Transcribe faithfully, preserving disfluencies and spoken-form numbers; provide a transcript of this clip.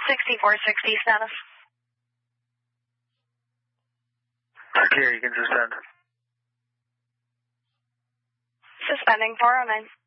sixty-four sixty status. Okay, you can suspend. Suspending four oh nine.